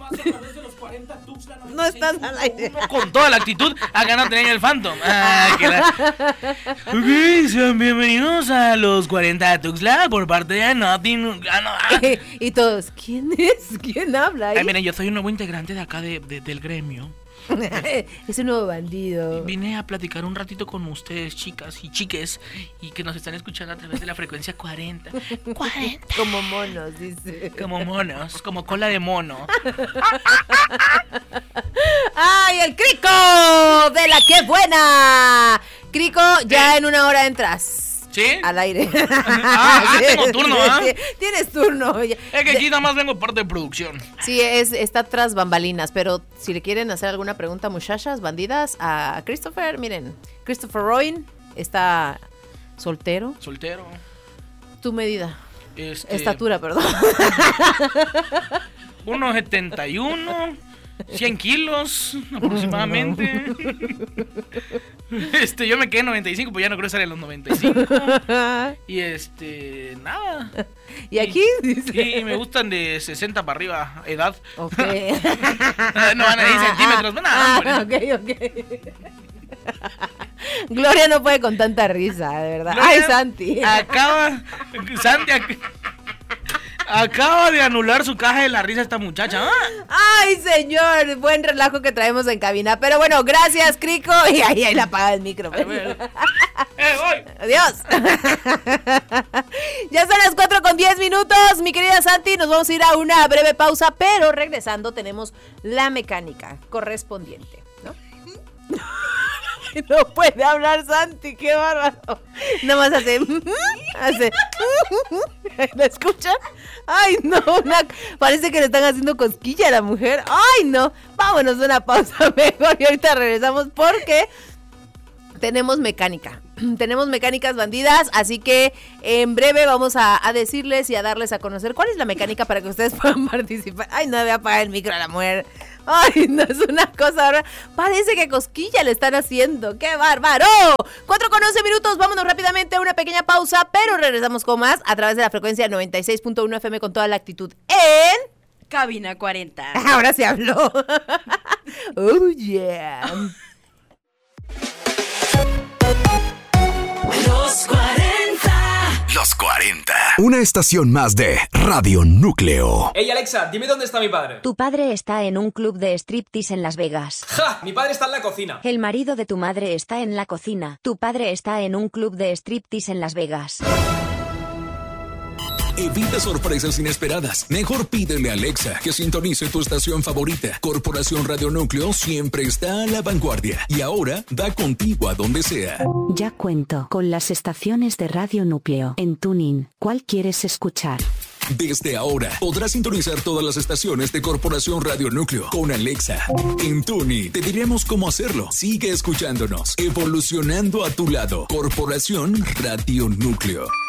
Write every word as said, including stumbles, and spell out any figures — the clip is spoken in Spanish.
No estás al aire. Con toda la actitud a ganar tener el Phantom. Ah, que la... Ok, sean bienvenidos a los cuarenta Tuxtla por parte de Nothing. Y todos, ¿quién es? ¿Quién habla ahí? Ay, miren, yo soy un nuevo integrante de acá de, de, del gremio. Es un nuevo bandido. Vine a platicar un ratito con ustedes, chicas y chiques, y que nos están escuchando a través de la frecuencia cuarenta. cuarenta. Como monos, dice. Como monos, como cola de mono. ¡Ay, el Crico! ¡De la que buena! Crico, ya ¿sí? En una hora entras. ¿Sí? Al aire. Ah, sí, tengo turno, ¿ah? ¿eh? Tienes turno. Es que aquí nada más vengo parte de producción. Sí, es, está tras bambalinas, pero si le quieren hacer alguna pregunta, muchachas, bandidas, a Christopher, miren, Christopher Roin está soltero. Soltero. Tu medida. Este... Estatura, perdón. uno setenta y uno, cien kilos aproximadamente. Este, yo me quedé en noventa y cinco, pues ya no creo estar en los noventa y cinco. Y este, nada. ¿Y aquí? Y, y me gustan de sesenta para arriba, edad. Ok. No van a decir centímetros, nada. Ah, ok, ok. Gloria no puede con tanta risa, de verdad. Gloria, ay, Santi. Acaba, Santi ac- acaba de anular su caja de la risa esta muchacha. Ay, señor, buen relajo que traemos en cabina. Pero bueno, gracias, Crico. Y ahí, ahí le apaga el micro. Ay, bueno. ¡Eh, voy! Adiós. Ya son las cuatro con diez minutos, mi querida Santi. Nos vamos a ir a una breve pausa, pero regresando tenemos la mecánica correspondiente, ¿no? No puede hablar Santi, qué bárbaro. Nada más hace hace ¿la escuchan? Ay, no, una, parece que le están haciendo cosquilla a la mujer. Ay, no, vámonos a una pausa mejor y ahorita regresamos porque tenemos mecánica. Tenemos mecánicas bandidas, así que en breve vamos a, a decirles y a darles a conocer cuál es la mecánica para que ustedes puedan participar. Ay, no, voy a apagar el micro a la mujer. Ay, no, es una cosa ahora. Parece que cosquilla le están haciendo. ¡Qué bárbaro! cuatro con once minutos, vámonos rápidamente a una pequeña pausa, pero regresamos con más a través de la frecuencia noventa y seis punto uno F M con toda la actitud en... Cabina cuarenta. Ahora se habló. Oh, yeah. Los cuarenta. Los cuarenta. Una estación más de Radio Núcleo. Ey, Alexa, dime dónde está mi padre. Tu padre está en un club de striptease en Las Vegas. ¡Ja! Mi padre está en la cocina. El marido de tu madre está en la cocina. Tu padre está en un club de striptease en Las Vegas. Evita sorpresas inesperadas. Mejor pídele a Alexa que sintonice tu estación favorita. Corporación Radio Núcleo siempre está a la vanguardia. Y ahora da contigo a donde sea. Ya cuento con las estaciones de Radio Núcleo. En TuneIn, ¿cuál quieres escuchar? Desde ahora podrás sintonizar todas las estaciones de Corporación Radio Núcleo con Alexa. En TuneIn te diremos cómo hacerlo. Sigue escuchándonos. Evolucionando a tu lado. Corporación Radio Núcleo.